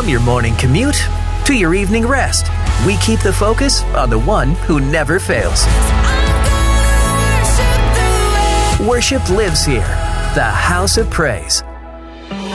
From your morning commute to your evening rest, we keep the focus on the one who never fails. Worship lives here. The House of Praise.